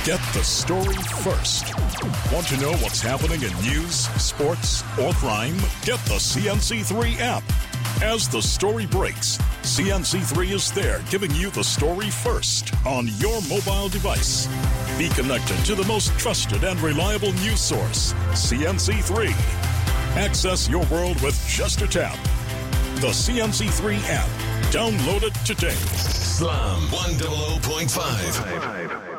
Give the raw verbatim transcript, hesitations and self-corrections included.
Get the story first. Want to know what's happening in news, sports, or crime? Get the C N C three app. As the story breaks, C N C three is there giving you the story first on your mobile device. Be connected to the most trusted and reliable news source, C N C three. Access your world with just a tap. The C N C three app. Download it today. Slam one hundred point five.